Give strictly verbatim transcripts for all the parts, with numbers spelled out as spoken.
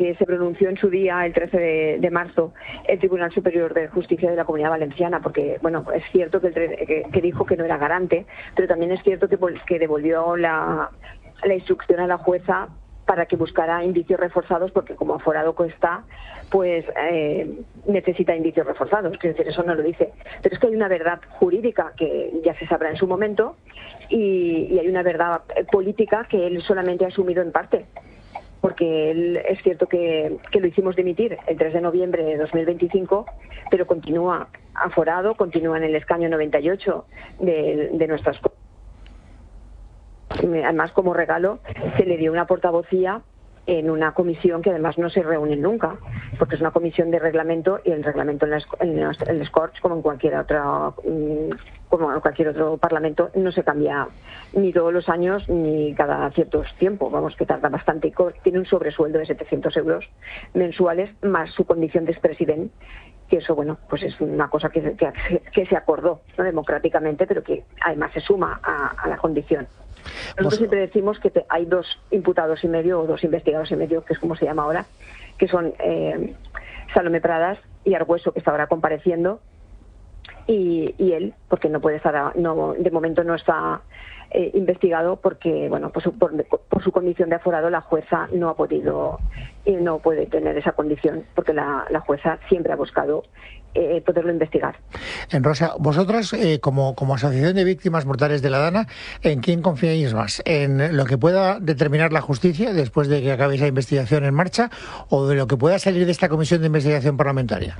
que se pronunció en su día, el trece de marzo, el Tribunal Superior de Justicia de la Comunidad Valenciana, porque, bueno, es cierto que, el, que, que dijo que no era garante, pero también es cierto que, que devolvió la, la instrucción a la jueza para que buscara indicios reforzados, porque como aforado que está, pues eh, necesita indicios reforzados, quiero decir, eso no lo dice. Pero es que hay una verdad jurídica que ya se sabrá en su momento y, y hay una verdad política que él solamente ha asumido en parte, porque él, es cierto que, que lo hicimos dimitir el tres de noviembre de dos mil veinticinco, pero continúa aforado, continúa en el escaño noventa y ocho de, de nuestras. Además, como regalo, se le dio una portavocía en una comisión que además no se reúne nunca, porque es una comisión de reglamento y el reglamento en, la, en el Scorch, como en cualquier otra, como en cualquier otro parlamento, no se cambia ni todos los años ni cada cierto tiempo. Vamos, que tarda bastante y tiene un sobresueldo de setecientos euros mensuales más su condición de expresidente, que eso, bueno, pues es una cosa que, que, que se acordó, ¿no?, democráticamente, pero que además se suma a, a la condición. Nosotros siempre decimos que te, hay dos imputados y medio, o dos investigados y medio, que es como se llama ahora, que son eh, Salomé Pradas y Argüeso, que está ahora compareciendo, y, y él, porque no puede estar, no, de momento no está eh, investigado, porque, bueno, por su, por, por su condición de aforado, la jueza no ha podido y no puede tener esa condición, porque la, la jueza siempre ha buscado eh, poderlo investigar. En Rosa, vosotras, eh, como, como Asociación de Víctimas Mortales de la Dana, ¿en quién confiáis más? ¿En lo que pueda determinar la justicia después de que acabe esa investigación en marcha, o de lo que pueda salir de esta comisión de investigación parlamentaria?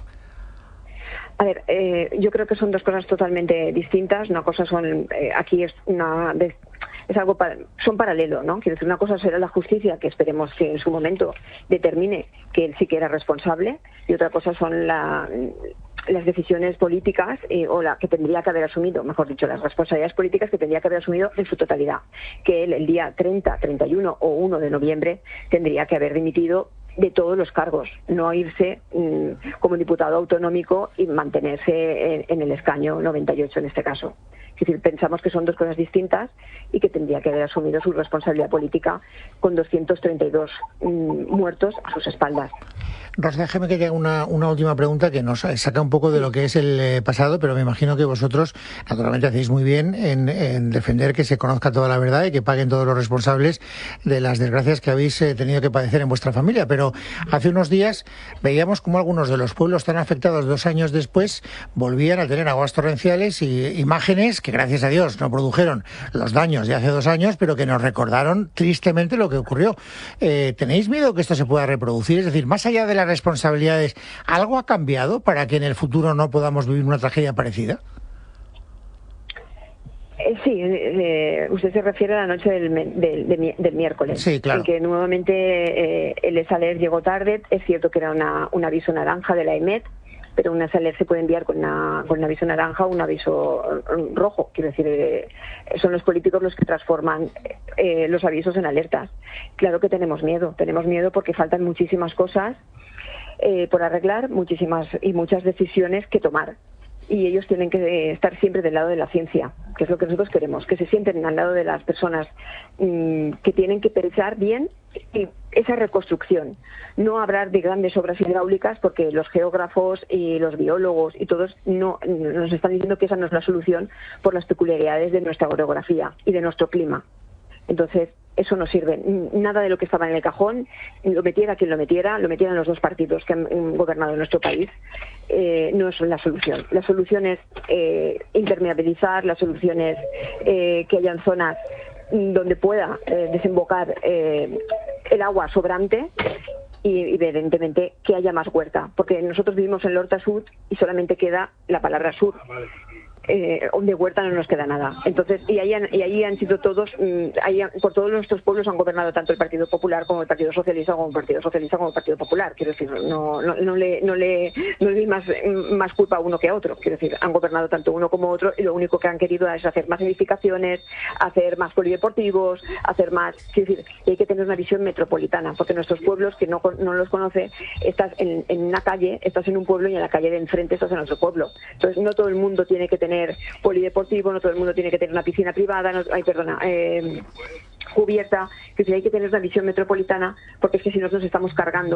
A ver, eh, yo creo que son dos cosas totalmente distintas. Una cosa son, eh, aquí es una... De, es algo para, son paralelos, ¿no? Quiero decir, una cosa será la justicia, que esperemos que en su momento determine que él sí que era responsable, y otra cosa son la, las decisiones políticas eh, o la que tendría que haber asumido, mejor dicho, las responsabilidades políticas que tendría que haber asumido en su totalidad, que él el día treinta, treinta y uno o uno de noviembre tendría que haber dimitido de todos los cargos, no irse mmm, como diputado autonómico y mantenerse en, en el escaño noventa y ocho en este caso. Es decir, pensamos que son dos cosas distintas y que tendría que haber asumido su responsabilidad política con doscientos treinta y dos mmm, muertos a sus espaldas. Rosa, déjeme que te haga una, una última pregunta que nos saca un poco de lo que es el eh, pasado, pero me imagino que vosotros, naturalmente, hacéis muy bien en, en defender que se conozca toda la verdad y que paguen todos los responsables de las desgracias que habéis eh, tenido que padecer en vuestra familia. Pero hace unos días veíamos como algunos de los pueblos tan afectados dos años después volvían a tener aguas torrenciales y imágenes que, gracias a Dios, no produjeron los daños de hace dos años, pero que nos recordaron tristemente lo que ocurrió. Eh, ¿Tenéis miedo que esto se pueda reproducir? Es decir, más allá de la responsabilidades, ¿algo ha cambiado para que en el futuro no podamos vivir una tragedia parecida? Eh, sí, eh, usted se refiere a la noche del, del, del, del miércoles, sí, claro, en que nuevamente eh, el ESALER llegó tarde. Es cierto que era una, un aviso naranja de la EMET, pero un ESALER se puede enviar con, una, con un aviso naranja o un aviso rojo. Quiero decir, eh, son los políticos los que transforman eh, los avisos en alertas. Claro que tenemos miedo, tenemos miedo porque faltan muchísimas cosas eh, por arreglar, muchísimas y muchas decisiones que tomar. Y ellos tienen que estar siempre del lado de la ciencia, que es lo que nosotros queremos, que se sienten al lado de las personas mmm, que tienen que pensar bien y esa reconstrucción. No hablar de grandes obras hidráulicas, porque los geógrafos y los biólogos y todos no nos están diciendo que esa no es la solución por las peculiaridades de nuestra orografía y de nuestro clima. Entonces, eso no sirve. Nada de lo que estaba en el cajón, lo metiera quien lo metiera, lo metieran los dos partidos que han gobernado nuestro país, eh, no es la solución. La solución es eh, impermeabilizar, la solución es eh, que hayan zonas donde pueda eh, desembocar eh, el agua sobrante y, evidentemente, que haya más huerta. Porque nosotros vivimos en el Horta Sur y solamente queda la palabra sur. Eh, de huerta no nos queda nada. Entonces, y ahí han, y ahí han sido todos, mmm, ahí han, por todos nuestros pueblos han gobernado tanto el Partido Popular como el Partido Socialista, como el Partido Socialista como el Partido Popular. Quiero decir, no, no, no le, no le, no le doy más, más culpa a uno que a otro. Quiero decir, han gobernado tanto uno como otro y lo único que han querido es hacer más edificaciones, hacer más polideportivos, hacer más. Quiero decir, hay que tener una visión metropolitana, porque nuestros pueblos, que no, no los conoce, estás en, en una calle, estás en un pueblo y en la calle de enfrente estás en otro pueblo. Entonces, no todo el mundo tiene que tener polideportivo, no todo el mundo tiene que tener una piscina privada, no, ay, perdona, eh, cubierta, que si hay que tener una visión metropolitana, porque es que si no nos estamos cargando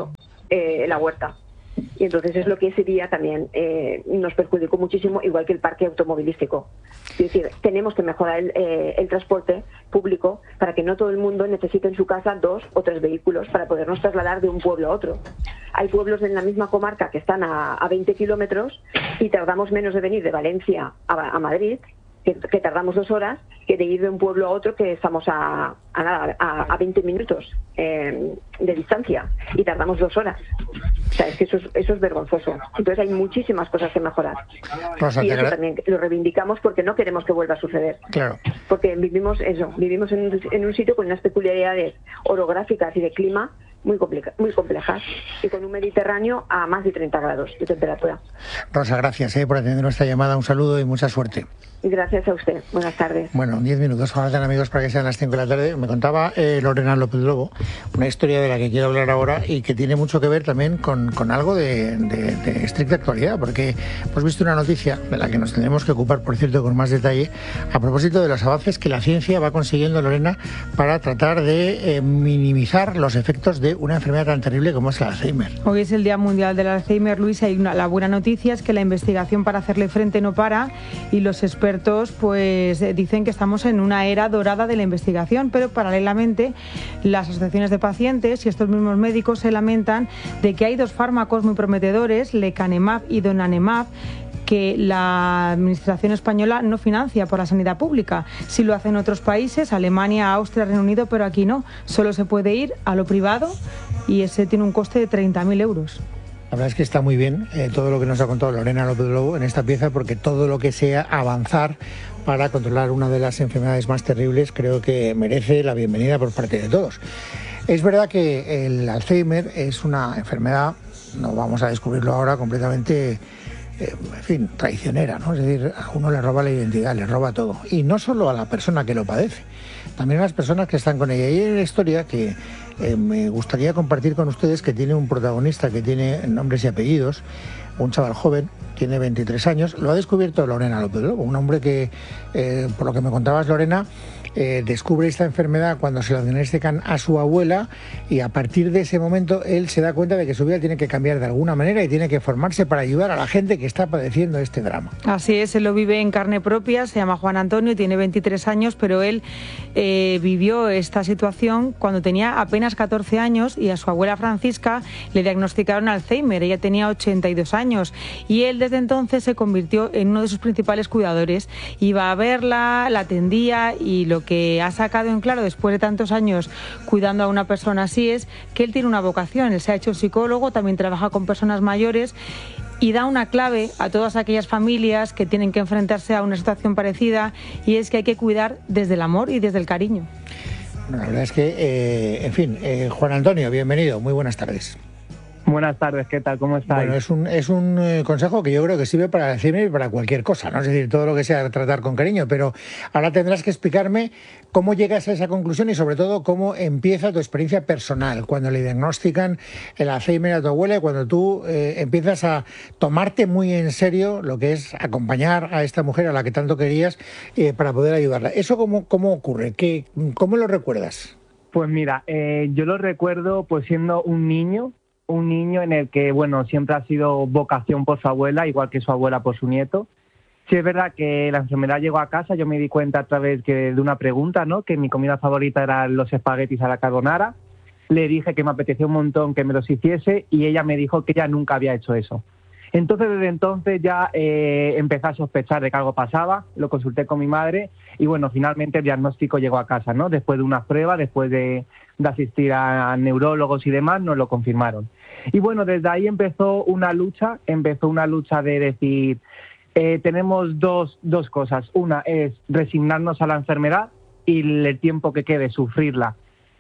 eh, la huerta. Y entonces es lo que ese día también eh, nos perjudicó muchísimo, igual que el parque automovilístico. Es decir, tenemos que mejorar el, eh, el transporte público para que no todo el mundo necesite en su casa dos o tres vehículos para podernos trasladar de un pueblo a otro. Hay pueblos en la misma comarca que están a, a veinte kilómetros y tardamos menos de venir de Valencia a, a Madrid, que, que tardamos dos horas, que de ir de un pueblo a otro que estamos a, a, nada, a, a veinte minutos eh, de distancia y tardamos dos horas. O sea, es que eso es, eso es vergonzoso. Entonces hay muchísimas cosas que mejorar. Rosa, y eso gra- también lo reivindicamos porque no queremos que vuelva a suceder. Claro. Porque vivimos eso, vivimos en un, en un sitio con unas peculiaridades orográficas y de clima muy, complica, muy complejas y con un Mediterráneo a más de treinta grados de temperatura. Rosa, gracias eh, por atender nuestra llamada. Un saludo y mucha suerte. Gracias a usted. Buenas tardes. Bueno, diez minutos, faltan amigos para que sean las cinco de la tarde. Me contaba eh, Lorena López Lobo una historia de la que quiero hablar ahora y que tiene mucho que ver también con, con algo de, de, de estricta actualidad, porque hemos visto una noticia de la que nos tendremos que ocupar, por cierto, con más detalle, a propósito de los avances que la ciencia va consiguiendo, Lorena, para tratar de eh, minimizar los efectos de una enfermedad tan terrible como es el Alzheimer. Hoy es el Día Mundial del Alzheimer, Luis, y una, la buena noticia es que la investigación para hacerle frente no para y los expertos pues dicen que estamos en una era dorada de la investigación, pero paralelamente las asociaciones de pacientes y estos mismos médicos se lamentan de que hay dos fármacos muy prometedores, lecanemab y donanemab, que la administración española no financia por la sanidad pública. Sí lo hacen otros países, Alemania, Austria, Reino Unido, pero aquí no. Solo se puede ir a lo privado y ese tiene un coste de treinta mil euros. La verdad es que está muy bien eh, todo lo que nos ha contado Lorena López Lobo en esta pieza, porque todo lo que sea avanzar para controlar una de las enfermedades más terribles creo que merece la bienvenida por parte de todos. Es verdad que el Alzheimer es una enfermedad, no vamos a descubrirlo ahora, completamente, eh, en fin, traicionera, ¿no? Es decir, a uno le roba la identidad, le roba todo. Y no solo a la persona que lo padece, también a las personas que están con ella. Y hay una historia que Eh, me gustaría compartir con ustedes, que tiene un protagonista que tiene nombres y apellidos, un chaval joven, tiene veintitrés años, lo ha descubierto Lorena López Lobo, un hombre que, eh, por lo que me contabas, Lorena, eh, descubre esta enfermedad cuando se la diagnostican a su abuela, y a partir de ese momento él se da cuenta de que su vida tiene que cambiar de alguna manera y tiene que formarse para ayudar a la gente que está padeciendo este drama. Así es, él lo vive en carne propia, se llama Juan Antonio, tiene veintitrés años, pero él eh, vivió esta situación cuando tenía apenas catorce años y a su abuela Francisca le diagnosticaron Alzheimer. Ella tenía ochenta y dos años y él desde entonces se convirtió en uno de sus principales cuidadores. Iba a verla, la atendía, y lo que ha sacado en claro después de tantos años cuidando a una persona así es que él tiene una vocación. Él se ha hecho psicólogo, también trabaja con personas mayores y da una clave a todas aquellas familias que tienen que enfrentarse a una situación parecida, y es que hay que cuidar desde el amor y desde el cariño. Bueno, la verdad es que, eh, en fin, eh, Juan Antonio, bienvenido, muy buenas tardes. Buenas tardes, ¿qué tal? ¿Cómo estáis? Bueno, es un, es un eh, consejo que yo creo que sirve para decirme y para cualquier cosa, ¿no? Es decir, todo lo que sea tratar con cariño, pero ahora tendrás que explicarme cómo llegas a esa conclusión y sobre todo cómo empieza tu experiencia personal cuando le diagnostican el Alzheimer a tu abuela y cuando tú eh, empiezas a tomarte muy en serio lo que es acompañar a esta mujer a la que tanto querías eh, para poder ayudarla. ¿Eso cómo, cómo ocurre? ¿Qué, ¿Cómo lo recuerdas? Pues mira, eh, yo lo recuerdo pues siendo un niño, un niño en el que, bueno, siempre ha sido vocación por su abuela, igual que su abuela por su nieto. Sí es verdad que la enfermedad llegó a casa, yo me di cuenta a través que, de una pregunta, ¿no? Que mi comida favorita eran los espaguetis a la carbonara. Le dije que me apetecía un montón que me los hiciese y ella me dijo que ella nunca había hecho eso. Entonces, desde entonces ya eh, empecé a sospechar de que algo pasaba, lo consulté con mi madre y, bueno, finalmente el diagnóstico llegó a casa, ¿no? Después de unas pruebas, después de, de asistir a neurólogos y demás, nos lo confirmaron. Y, bueno, desde ahí empezó una lucha, empezó una lucha de decir, eh, tenemos dos, dos cosas. Una es resignarnos a la enfermedad y el tiempo que quede sufrirla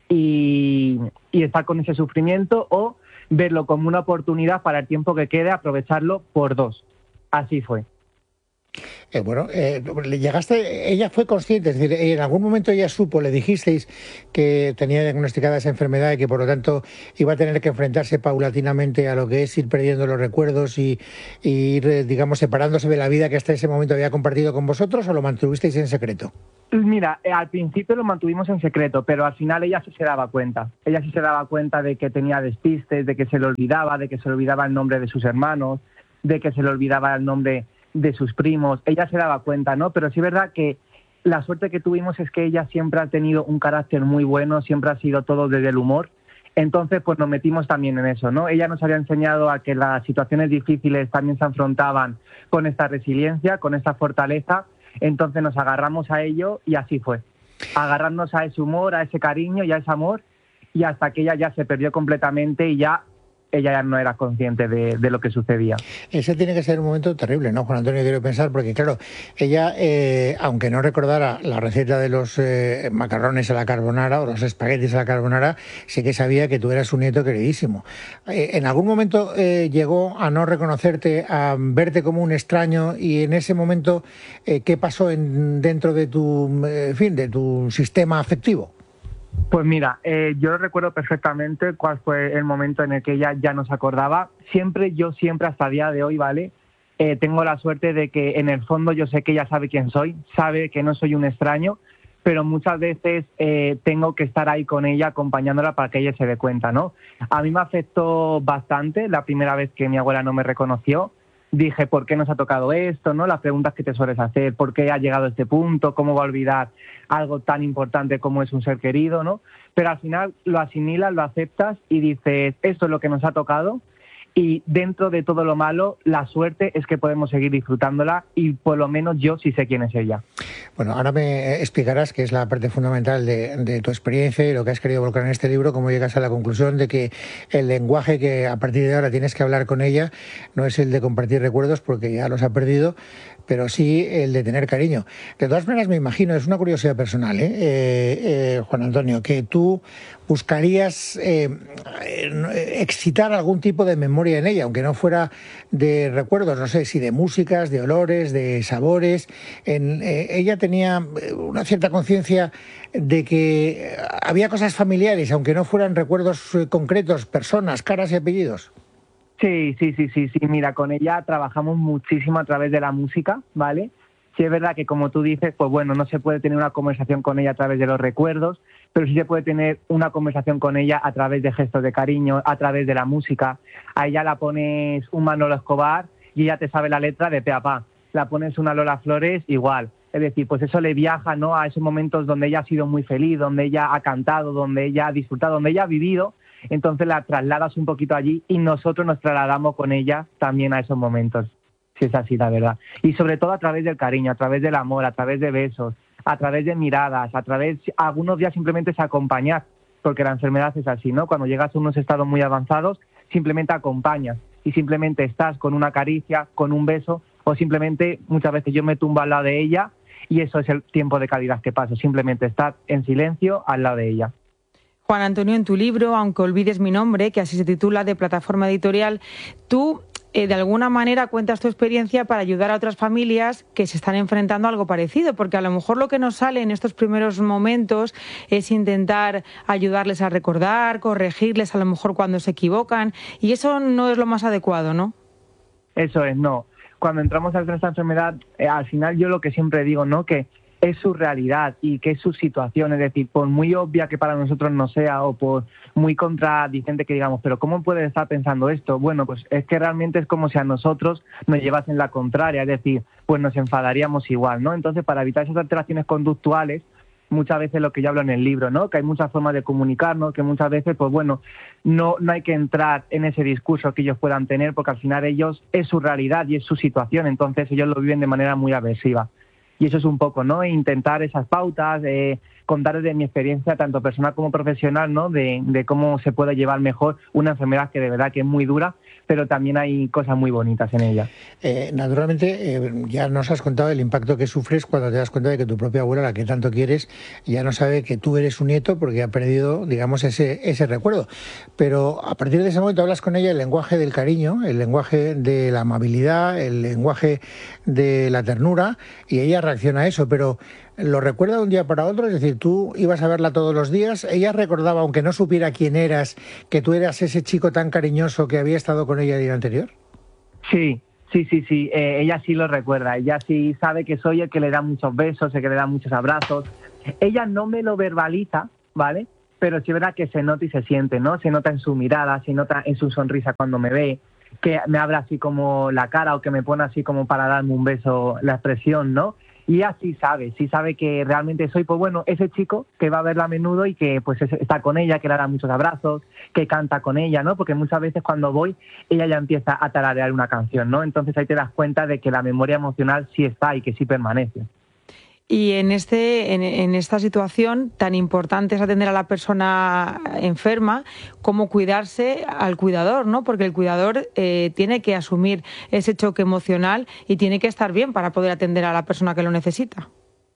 y, y estar con ese sufrimiento, o verlo como una oportunidad para el tiempo que quede, aprovecharlo por dos. Así fue. Eh, bueno, eh, le llegaste, ella fue consciente, es decir, en algún momento ella supo, le dijisteis que tenía diagnosticada esa enfermedad y que por lo tanto iba a tener que enfrentarse paulatinamente a lo que es ir perdiendo los recuerdos y, y ir, digamos, separándose de la vida que hasta ese momento había compartido con vosotros, ¿o lo mantuvisteis en secreto? Mira, eh, al principio lo mantuvimos en secreto, pero al final ella sí se daba cuenta. Ella sí se daba cuenta de que tenía despistes, de que se le olvidaba, de que se le olvidaba el nombre de sus hermanos, de que se le olvidaba el nombre de sus primos. Ella se daba cuenta, ¿no? Pero sí es verdad que la suerte que tuvimos es que ella siempre ha tenido un carácter muy bueno, siempre ha sido todo desde el humor. Entonces, pues nos metimos también en eso, ¿no? Ella nos había enseñado a que las situaciones difíciles también se afrontaban con esta resiliencia, con esta fortaleza. Entonces nos agarramos a ello y así fue. Agarrarnos a ese humor, a ese cariño y a ese amor, y hasta que ella ya se perdió completamente y ya ella ya no era consciente de, de lo que sucedía. Ese tiene que ser un momento terrible, ¿no, Juan Antonio? Quiero pensar, porque claro, ella, eh, aunque no recordara la receta de los eh, macarrones a la carbonara o los espaguetis a la carbonara, sí que sabía que tú eras un nieto queridísimo. Eh, ¿En algún momento eh, llegó a no reconocerte, a verte como un extraño, y en ese momento eh, qué pasó en, dentro de tu, eh, en fin, de tu sistema afectivo? Pues mira, eh, yo recuerdo perfectamente cuál fue el momento en el que ella ya no se acordaba. Siempre, yo siempre hasta el día de hoy, ¿vale? Eh, tengo la suerte de que en el fondo yo sé que ella sabe quién soy, sabe que no soy un extraño, pero muchas veces eh, tengo que estar ahí con ella acompañándola para que ella se dé cuenta, ¿no? A mí me afectó bastante la primera vez que mi abuela no me reconoció. Dije, ¿por qué nos ha tocado esto? ¿No? Las preguntas que te sueles hacer, ¿por qué ha llegado a este punto? ¿Cómo va a olvidar algo tan importante como es un ser querido? ¿No? Pero al final lo asimilas, lo aceptas y dices, esto es lo que nos ha tocado, y dentro de todo lo malo, la suerte es que podemos seguir disfrutándola, y por lo menos yo sí sé quién es ella. Bueno, ahora me explicarás, que es la parte fundamental de, de tu experiencia y lo que has querido volcar en este libro, cómo llegas a la conclusión de que el lenguaje que a partir de ahora tienes que hablar con ella no es el de compartir recuerdos, porque ya los ha perdido, pero sí el de tener cariño. De todas maneras, me imagino, es una curiosidad personal, ¿eh? Eh, eh, Juan Antonio, que tú buscarías eh, excitar algún tipo de memoria en ella, aunque no fuera de recuerdos, no sé si de músicas, de olores, de sabores. En, eh, ella tenía una cierta conciencia de que había cosas familiares, aunque no fueran recuerdos concretos, personas, caras y apellidos. Sí, sí, sí, sí, sí. Mira, con ella trabajamos muchísimo a través de la música, ¿vale? Sí es verdad que, como tú dices, pues bueno, no se puede tener una conversación con ella a través de los recuerdos, pero sí se puede tener una conversación con ella a través de gestos de cariño, a través de la música. A ella la pones un Manolo Escobar y ella te sabe la letra de pe a pa. La pones una Lola Flores, igual. Es decir, pues eso le viaja, ¿no?, a esos momentos donde ella ha sido muy feliz, donde ella ha cantado, donde ella ha disfrutado, donde ella ha vivido. Entonces la trasladas un poquito allí y nosotros nos trasladamos con ella también a esos momentos, si es así, la verdad. Y sobre todo a través del cariño, a través del amor, a través de besos, a través de miradas, a través, algunos días simplemente es acompañar, porque la enfermedad es así, ¿no? Cuando llegas a unos estados muy avanzados, simplemente acompañas y simplemente estás con una caricia, con un beso, o simplemente muchas veces yo me tumbo al lado de ella y eso es el tiempo de calidad que paso, simplemente estar en silencio al lado de ella. Juan Antonio, en tu libro, Aunque olvides mi nombre, que así se titula, de Plataforma Editorial, tú eh, de alguna manera cuentas tu experiencia para ayudar a otras familias que se están enfrentando a algo parecido, porque a lo mejor lo que nos sale en estos primeros momentos es intentar ayudarles a recordar, corregirles a lo mejor cuando se equivocan, y eso no es lo más adecuado, ¿no? Eso es, no. Cuando entramos a esta enfermedad, eh, al final yo lo que siempre digo, ¿no?, que es su realidad y que es su situación, es decir, por muy obvia que para nosotros no sea o por muy contradicente que digamos, pero ¿cómo puedes estar pensando esto? Bueno, pues es que realmente es como si a nosotros nos llevasen la contraria, es decir, pues nos enfadaríamos igual, ¿no? Entonces, para evitar esas alteraciones conductuales, muchas veces lo que yo hablo en el libro, ¿no?, que hay muchas formas de comunicarnos, que muchas veces, pues bueno, no, no hay que entrar en ese discurso que ellos puedan tener, porque al final ellos es su realidad y es su situación, entonces ellos lo viven de manera muy aversiva. Y eso es un poco, ¿no?, intentar esas pautas, eh, contar de mi experiencia, tanto personal como profesional, ¿no?, de, de cómo se puede llevar mejor una enfermedad que de verdad que es muy dura, pero también hay cosas muy bonitas en ella. Eh, naturalmente, eh, ya nos has contado el impacto que sufres cuando te das cuenta de que tu propia abuela, la que tanto quieres, ya no sabe que tú eres su nieto porque ha perdido, digamos, ese, ese recuerdo. Pero a partir de ese momento hablas con ella el lenguaje del cariño, el lenguaje de la amabilidad, el lenguaje de la ternura, y ella reacciona a eso, pero ¿lo recuerda de un día para otro? Es decir, tú ibas a verla todos los días, ella recordaba, aunque no supiera quién eras, que tú eras ese chico tan cariñoso que había estado con ella el día anterior. Sí, sí, sí, sí, eh, ella sí lo recuerda, ella sí sabe que soy el que le da muchos besos, el que le da muchos abrazos. Ella no me lo verbaliza, ¿vale? Pero sí es verdad que se nota y se siente, ¿no? Se nota en su mirada, se nota en su sonrisa cuando me ve, que me abra así como la cara o que me pone así como para darme un beso, la expresión, ¿no? Y ella sí sabe, sí sabe que realmente soy, pues bueno, ese chico que va a verla a menudo y que pues está con ella, que le da muchos abrazos, que canta con ella, ¿no? Porque muchas veces cuando voy, ella ya empieza a tararear una canción, ¿no? Entonces ahí te das cuenta de que la memoria emocional sí está y que sí permanece. Y en este, en, en esta situación tan importante es atender a la persona enferma, como cuidarse al cuidador, ¿no? Porque el cuidador eh, tiene que asumir ese choque emocional y tiene que estar bien para poder atender a la persona que lo necesita.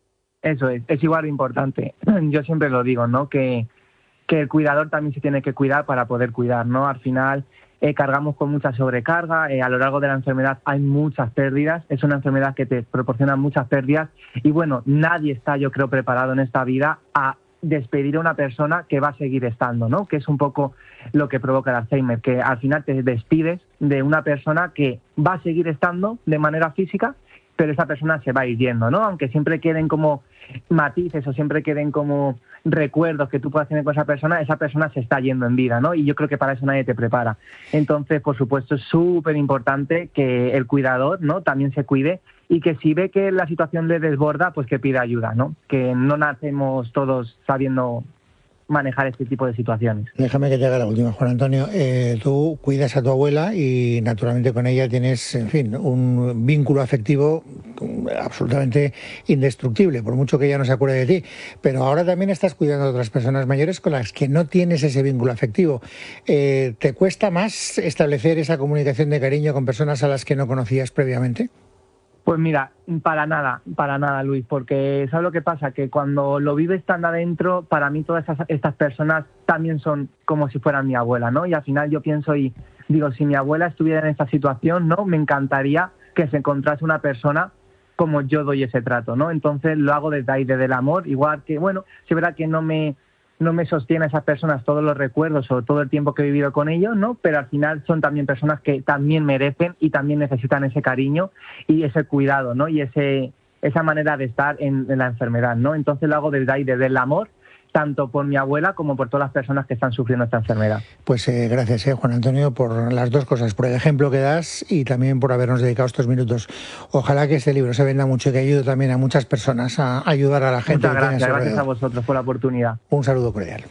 Eso es, es igual de importante. Yo siempre lo digo, ¿no? Que, que el cuidador también se tiene que cuidar para poder cuidar, ¿no? Al final eh, cargamos con mucha sobrecarga, eh, a lo largo de la enfermedad hay muchas pérdidas, es una enfermedad que te proporciona muchas pérdidas y bueno, nadie está, yo creo, preparado en esta vida a despedir a una persona que va a seguir estando, ¿no? Que es un poco lo que provoca el Alzheimer, que al final te despides de una persona que va a seguir estando de manera física, pero esa persona se va a ir yendo, ¿no? Aunque siempre queden como matices o siempre queden como recuerdos que tú puedas tener con esa persona, esa persona se está yendo en vida, ¿no? Y yo creo que para eso nadie te prepara. Entonces, por supuesto, es súper importante que el cuidador, ¿no?, también se cuide y que si ve que la situación le desborda, pues que pida ayuda, ¿no? Que no nacemos todos sabiendo manejar este tipo de situaciones. Déjame que te haga la última, Juan Antonio. Eh, tú cuidas a tu abuela y naturalmente con ella tienes, en fin, un vínculo afectivo absolutamente indestructible, por mucho que ella no se acuerde de ti. Pero ahora también estás cuidando a otras personas mayores con las que no tienes ese vínculo afectivo. Eh, ¿Te cuesta más establecer esa comunicación de cariño con personas a las que no conocías previamente? Pues mira, para nada, para nada, Luis, porque ¿sabes lo que pasa? Que cuando lo vives tan adentro, para mí todas estas, estas personas también son como si fueran mi abuela, ¿no? Y al final yo pienso y digo, si mi abuela estuviera en esta situación, ¿no?, me encantaría que se encontrase una persona como yo doy ese trato, ¿no? Entonces lo hago desde ahí, desde el amor, igual que, bueno, sí es verdad que no me... no me sostiene a esas personas todos los recuerdos o todo el tiempo que he vivido con ellos, ¿no? Pero al final son también personas que también merecen y también necesitan ese cariño y ese cuidado, ¿no? Y ese esa manera de estar en, en la enfermedad, ¿no? Entonces lo hago desde ahí, desde el amor, tanto por mi abuela como por todas las personas que están sufriendo esta enfermedad. Pues eh, gracias, eh, Juan Antonio, por las dos cosas, por el ejemplo que das y también por habernos dedicado estos minutos. Ojalá que este libro se venda mucho y que ayude también a muchas personas a ayudar a la gente. Muchas gracias, gracias a vosotros por la oportunidad. Un saludo cordial.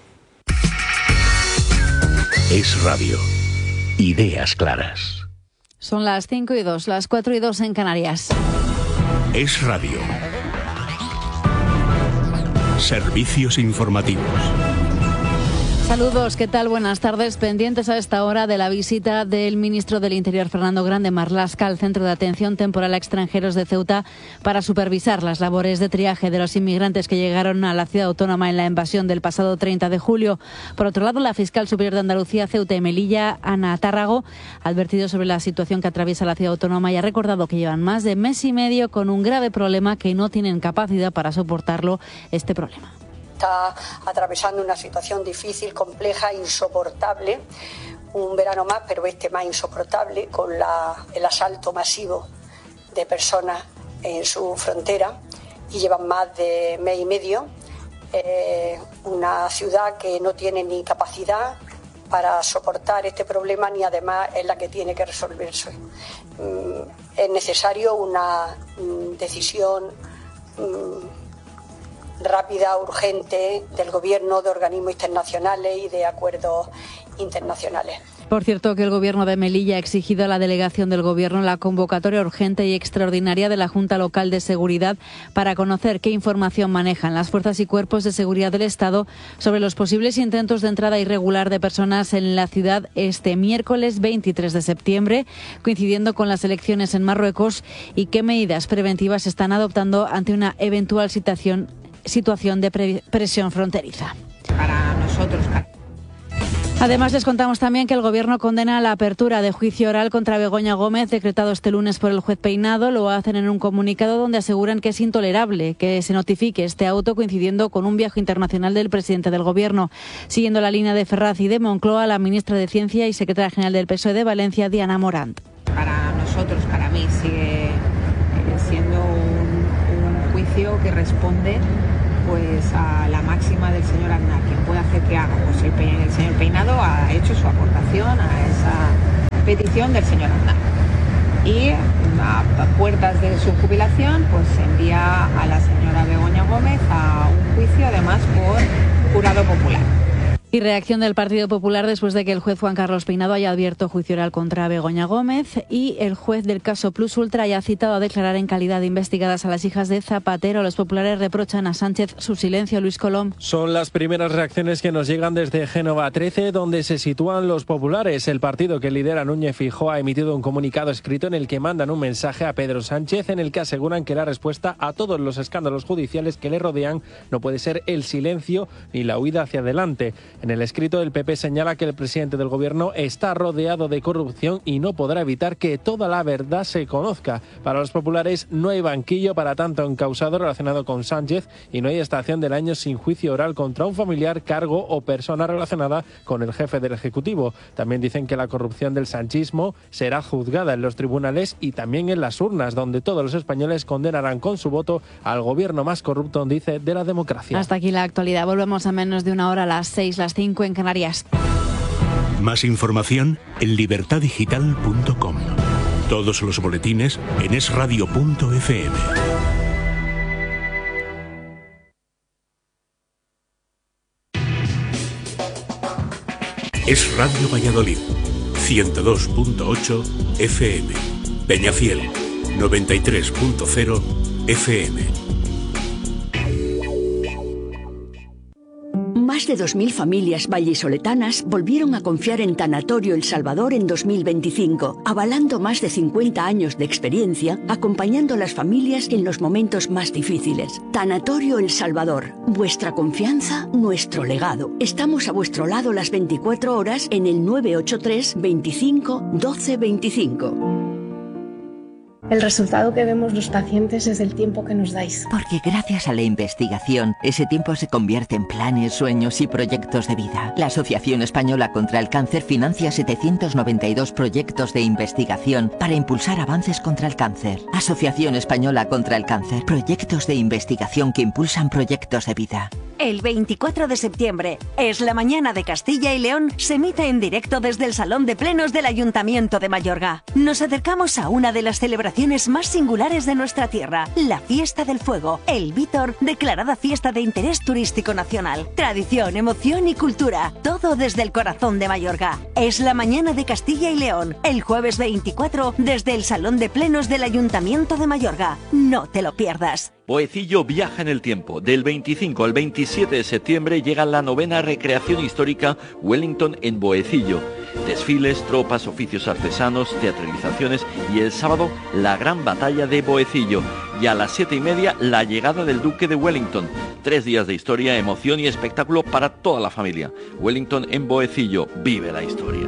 Es Radio. Ideas claras. Son las cinco y dos, las cuatro y dos en Canarias. Es Radio. Servicios informativos. Saludos, ¿qué tal? Buenas tardes. Pendientes a esta hora de la visita del ministro del Interior, Fernando Grande Marlaska, al Centro de Atención Temporal a Extranjeros de Ceuta para supervisar las labores de triaje de los inmigrantes que llegaron a la ciudad autónoma en la invasión del pasado treinta de julio. Por otro lado, la fiscal superior de Andalucía, Ceuta y Melilla, Ana Tárrago, ha advertido sobre la situación que atraviesa la ciudad autónoma y ha recordado que llevan más de mes y medio con un grave problema que no tienen capacidad para soportarlo, este problema. Está atravesando una situación difícil, compleja, insoportable, un verano más, pero este más insoportable, con la, el asalto masivo de personas en su frontera, y llevan más de mes y medio, eh, una ciudad que no tiene ni capacidad para soportar este problema, ni además es la que tiene que resolverse. Mm, es necesario una mm, decisión mm, rápida, urgente, del Gobierno, de organismos internacionales y de acuerdos internacionales. Por cierto, que el Gobierno de Melilla ha exigido a la delegación del Gobierno la convocatoria urgente y extraordinaria de la Junta Local de Seguridad para conocer qué información manejan las fuerzas y cuerpos de seguridad del Estado sobre los posibles intentos de entrada irregular de personas en la ciudad este miércoles veintitrés de septiembre, coincidiendo con las elecciones en Marruecos, y qué medidas preventivas se están adoptando ante una eventual situación, situación de pre- presión fronteriza. Para nosotros, Además, les contamos también que el Gobierno condena la apertura de juicio oral contra Begoña Gómez, decretado este lunes por el juez Peinado. Lo hacen en un comunicado donde aseguran que es intolerable que se notifique este auto coincidiendo con un viaje internacional del presidente del Gobierno. Siguiendo la línea de Ferraz y de Moncloa, la ministra de Ciencia y secretaria general del P S O E de Valencia, Diana Morant. Para nosotros, para mí, sigue siendo un, un juicio que responde pues a la máxima del señor Aznar. Quien puede hacer que haga, pues el, pe- el señor Peinado ha hecho su aportación a esa petición del señor Aznar. Y a puertas de su jubilación, pues se envía a la señora Begoña Gómez a un juicio, además por jurado popular. Y reacción del Partido Popular después de que el juez Juan Carlos Peinado haya abierto juicio oral contra Begoña Gómez y el juez del caso Plus Ultra haya citado a declarar en calidad de investigadas a las hijas de Zapatero. Los populares reprochan a Sánchez su silencio. Luis Colom. Son las primeras reacciones que nos llegan desde Génova trece, donde se sitúan los populares. El partido que lidera Núñez Feijóo ha emitido un comunicado escrito en el que mandan un mensaje a Pedro Sánchez en el que aseguran que la respuesta a todos los escándalos judiciales que le rodean no puede ser el silencio ni la huida hacia adelante. En el escrito, el P P señala que el presidente del Gobierno está rodeado de corrupción y no podrá evitar que toda la verdad se conozca. Para los populares no hay banquillo para tanto encausado relacionado con Sánchez y no hay estación del año sin juicio oral contra un familiar, cargo o persona relacionada con el jefe del Ejecutivo. También dicen que la corrupción del sanchismo será juzgada en los tribunales y también en las urnas, donde todos los españoles condenarán con su voto al gobierno más corrupto, dice, de la democracia. Hasta aquí la actualidad. Volvemos a menos de una hora, a las seis, las cinco en Canarias. Más información en libertad digital punto com. Todos los boletines en es radio punto efe eme. Es Radio Valladolid, ciento dos punto ocho efe eme. Peñafiel, noventa y tres punto cero efe eme. Más de dos mil familias vallisoletanas volvieron a confiar en Tanatorio El Salvador en dos mil veinticinco, avalando más de cincuenta años de experiencia, acompañando a las familias en los momentos más difíciles. Tanatorio El Salvador, vuestra confianza, nuestro legado. Estamos a vuestro lado las veinticuatro horas en el nueve ocho tres, veinticinco, doce veinticinco. El resultado que vemos los pacientes es el tiempo que nos dais. Porque gracias a la investigación, ese tiempo se convierte en planes, sueños y proyectos de vida. La Asociación Española contra el Cáncer financia setecientos noventa y dos proyectos de investigación para impulsar avances contra el cáncer. Asociación Española contra el Cáncer. Proyectos de investigación que impulsan proyectos de vida. El veinticuatro de septiembre, Es la Mañana de Castilla y León, se emite en directo desde el Salón de Plenos del Ayuntamiento de Mayorga. Nos acercamos a una de las celebraciones más singulares de nuestra tierra, la Fiesta del Fuego, el Vítor, declarada fiesta de interés turístico nacional. Tradición, emoción y cultura, todo desde el corazón de Mayorga. Es la Mañana de Castilla y León, el jueves veinticuatro, desde el Salón de Plenos del Ayuntamiento de Mayorga. No te lo pierdas. Boecillo viaja en el tiempo. Del veinticinco al veintisiete de septiembre llega la novena recreación histórica Wellington en Boecillo. Desfiles, tropas, oficios artesanos, teatralizaciones y el sábado la gran batalla de Boecillo. Y a las siete y media la llegada del Duque de Wellington. Tres días de historia, emoción y espectáculo para toda la familia. Wellington en Boecillo. Vive la historia.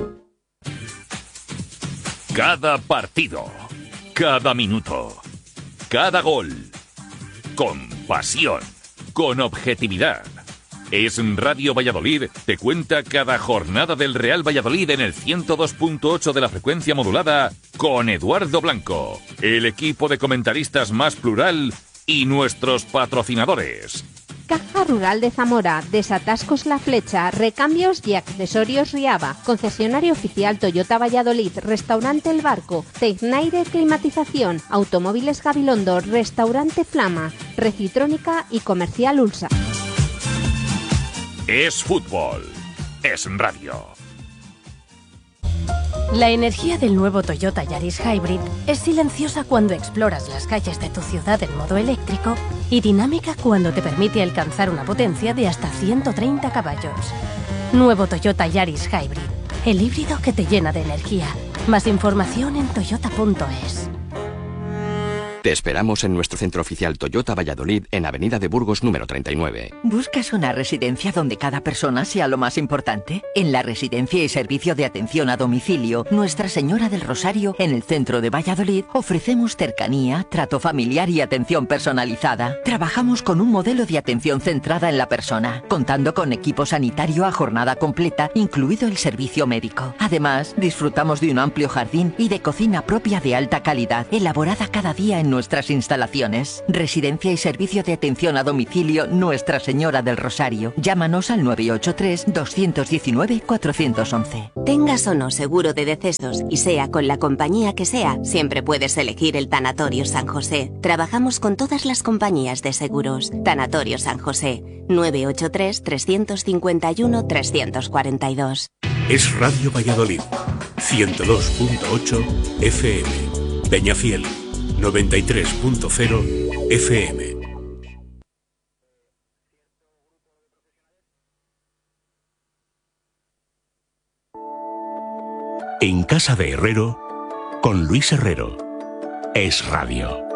Cada partido, cada minuto, cada gol. Con pasión, con objetividad. Es Radio Valladolid, te cuenta cada jornada del Real Valladolid en el ciento dos punto ocho de la frecuencia modulada con Eduardo Blanco, el equipo de comentaristas más plural y nuestros patrocinadores. Caja Rural de Zamora, Desatascos La Flecha, Recambios y Accesorios Riaba, Concesionario Oficial Toyota Valladolid, Restaurante El Barco, Tecnaire Climatización, Automóviles Gabilondo, Restaurante Flama, Recitrónica y Comercial Ulsa. Es fútbol, es radio. La energía del nuevo Toyota Yaris Hybrid es silenciosa cuando exploras las calles de tu ciudad en modo eléctrico y dinámica cuando te permite alcanzar una potencia de hasta ciento treinta caballos. Nuevo Toyota Yaris Hybrid, el híbrido que te llena de energía. Más información en toyota punto es. Te esperamos en nuestro centro oficial Toyota Valladolid en Avenida de Burgos número treinta y nueve. ¿Buscas una residencia donde cada persona sea lo más importante? En la Residencia y Servicio de Atención a Domicilio Nuestra Señora del Rosario, en el centro de Valladolid, ofrecemos cercanía, trato familiar y atención personalizada. Trabajamos con un modelo de atención centrada en la persona, contando con equipo sanitario a jornada completa, incluido el servicio médico. Además, disfrutamos de un amplio jardín y de cocina propia de alta calidad, elaborada cada día en nuestras instalaciones. Residencia y Servicio de Atención a Domicilio Nuestra Señora del Rosario. Llámanos al nueve ocho tres, dos uno nueve, cuatro uno uno. Tengas o no seguro de decesos y sea con la compañía que sea, siempre puedes elegir el Tanatorio San José. Trabajamos con todas las compañías de seguros. Tanatorio San José, nueve ocho tres, tres cinco uno, tres cuatro dos. Es Radio Valladolid, ciento dos punto ocho F M. Peñafiel, noventa y tres punto cero F M. En casa de Herrero, con Luis Herrero. Es Radio.